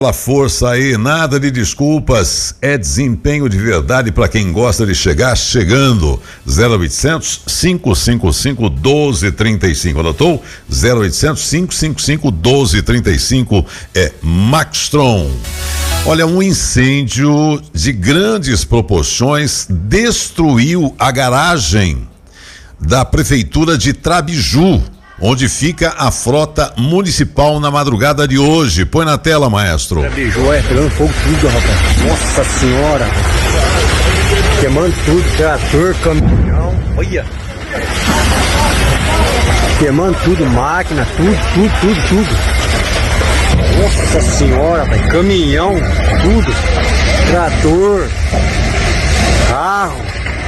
Pela força aí, nada de desculpas, é desempenho de verdade para quem gosta de chegar chegando. 0800 555 1235, anotou? 0800 555 1235 é Maxtron. Olha, um incêndio de grandes proporções destruiu a garagem da prefeitura de Trabiju, onde fica a frota municipal na madrugada de hoje. Põe na tela, maestro. Trabiju, pegando fogo tudo, rapaz. Nossa senhora. Queimando tudo, trator, caminhão. Olha. Queimando tudo, máquina, tudo. Nossa senhora, rapaz. Caminhão, tudo. Trator, carro.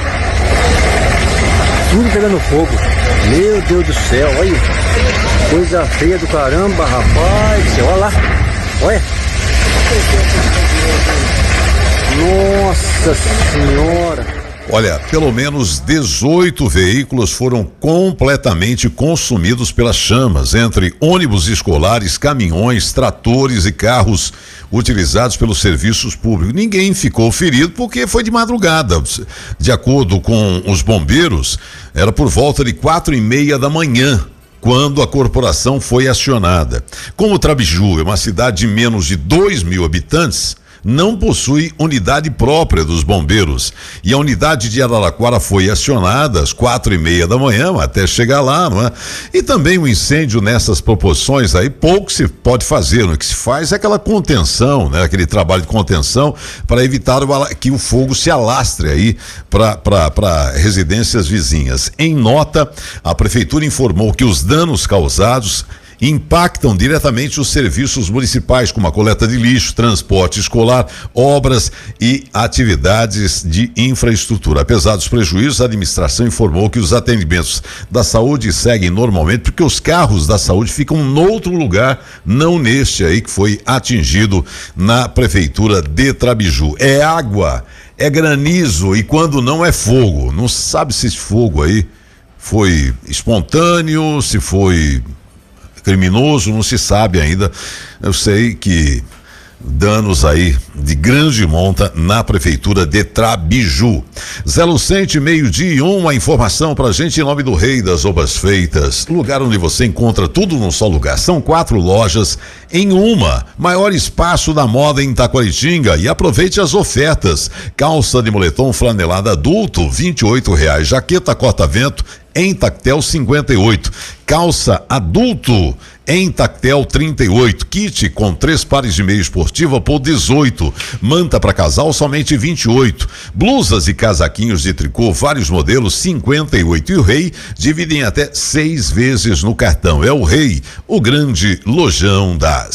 Tudo pegando fogo. Meu Deus do céu, olha. Coisa feia do caramba, rapaz. Olha lá. Olha. Nossa senhora. Olha, pelo menos 18 veículos foram completamente consumidos pelas chamas, entre ônibus escolares, caminhões, tratores e carros utilizados pelos serviços públicos. Ninguém ficou ferido porque foi de madrugada. De acordo com os bombeiros, era por volta de 4:30 da manhã quando a corporação foi acionada. Como Trabiju é uma cidade de menos de 2.000 habitantes, não possui unidade própria dos bombeiros, e a unidade de Araraquara foi acionada às 4:30 da manhã até chegar lá, não é? E também o incêndio nessas proporções aí, pouco se pode fazer, o que se faz é aquela contenção, né? Aquele trabalho de contenção para evitar que o fogo se alastre aí para residências vizinhas. Em nota, a prefeitura informou que os danos causados impactam diretamente os serviços municipais, como a coleta de lixo, transporte escolar, obras e atividades de infraestrutura. Apesar dos prejuízos, a administração informou que os atendimentos da saúde seguem normalmente, porque os carros da saúde ficam noutro lugar, não neste aí que foi atingido na prefeitura de Trabiju. É água, é granizo, e quando não é fogo. Não se sabe se esse fogo aí foi espontâneo, se foi criminoso, não se sabe ainda. Eu sei que danos aí de grande monta na prefeitura de Trabiju. Zé Lucente, 12:01, a informação pra gente em nome do Rei das Roupas Feitas, lugar onde você encontra tudo num só lugar. São 4 lojas em uma, maior espaço da moda em Taquaritinga, e aproveite as ofertas. Calça de moletom flanelada adulto, R$28, jaqueta corta-vento em tactel 58, calça adulto em tactel 38, kit com 3 pares de meia esportiva por 18, manta para casal somente 28, blusas e casaquinhos de tricô, vários modelos 58, e o Rei divide em até 6 vezes no cartão. É o Rei, o grande lojão da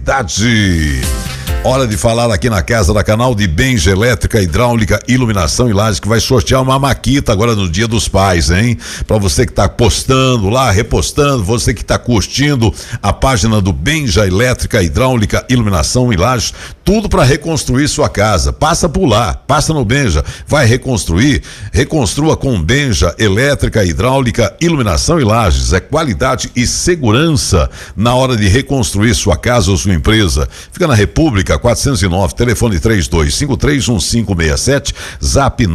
cidade. Hora de falar aqui na casa da Canal de Benja Elétrica, Hidráulica, Iluminação e Lajes, que vai sortear uma maquita agora no Dia dos Pais, hein? Pra você que tá postando lá, repostando, você que tá curtindo a página do Benja Elétrica, Hidráulica, Iluminação e Lajes, tudo para reconstruir sua casa. Passa por lá, passa no Benja, vai reconstruir, reconstrua com Benja Elétrica, Hidráulica, Iluminação e Lajes. É qualidade e segurança na hora de reconstruir sua casa ou sua empresa. Fica na República 409, telefone 32531567, zap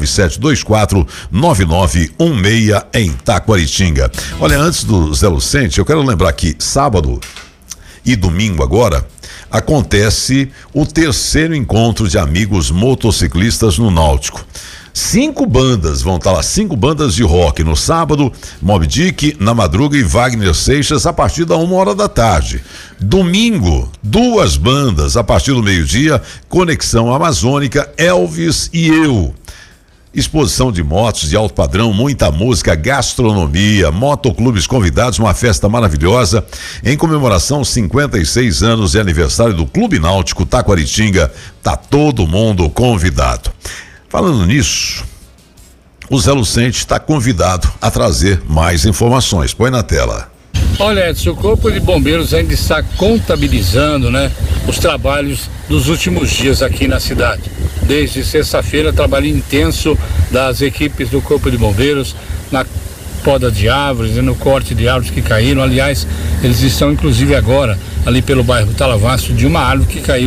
997249916 em Taquaritinga. Olha, antes do Zé Lucente, eu quero lembrar que sábado e domingo agora acontece o 3º encontro de amigos motociclistas no Náutico. 5 bandas vão estar lá, 5 bandas de rock no sábado, Moby Dick, Na Madruga e Wagner Seixas a partir da 1h da tarde. Domingo, 2 bandas a partir do meio-dia, Conexão Amazônica, Elvis e Eu. Exposição de motos de alto padrão, muita música, gastronomia, motoclubes convidados, uma festa maravilhosa em comemoração aos 56 anos de aniversário do Clube Náutico Taquaritinga. Tá todo mundo convidado. Falando nisso, o Zé Lucente está convidado a trazer mais informações. Põe na tela. Olha, Edson, o Corpo de Bombeiros ainda está contabilizando, né, os trabalhos dos últimos dias aqui na cidade. Desde sexta-feira, trabalho intenso das equipes do Corpo de Bombeiros na poda de árvores e no corte de árvores que caíram. Aliás, eles estão inclusive agora ali pelo bairro Talavaço de uma árvore que caiu